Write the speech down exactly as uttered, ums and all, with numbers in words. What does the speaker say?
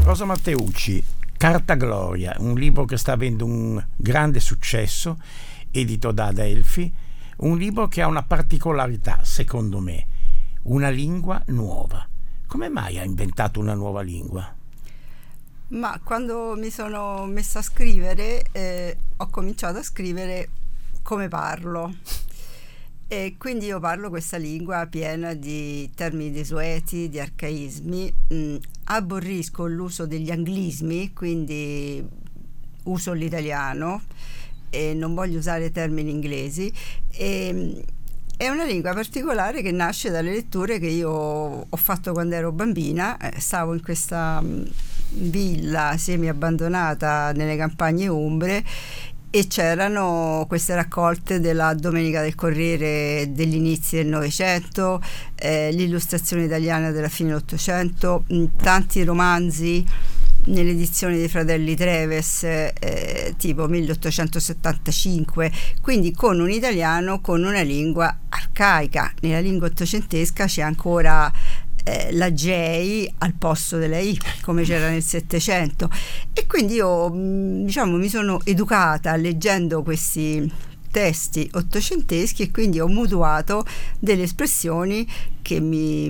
Rosa Matteucci, Carta Gloria, un libro che sta avendo un grande successo, edito da Adelphi, un libro che ha una particolarità, secondo me, una lingua nuova. Come mai ha inventato una nuova lingua? Ma quando mi sono messa a scrivere, eh, ho cominciato a scrivere come parlo. E quindi io parlo questa lingua piena di termini desueti, di arcaismi, mh, aborrisco l'uso degli anglismi, quindi uso l'italiano e non voglio usare termini inglesi. E, è una lingua particolare che nasce dalle letture che io ho fatto quando ero bambina. Eh, stavo in questa mh, villa semi abbandonata nelle campagne umbre e c'erano queste raccolte della Domenica del Corriere degli inizi del Novecento, eh, l'illustrazione italiana della fine dell'Ottocento, mh, tanti romanzi nelle edizioni dei fratelli Treves, eh, tipo milleottocentosettantacinque, quindi con un italiano con una lingua arcaica. Nella lingua ottocentesca c'è ancora eh, la J al posto della I, come c'era nel Settecento, e quindi io diciamo mi sono educata leggendo questi testi ottocenteschi e quindi ho mutuato delle espressioni che mi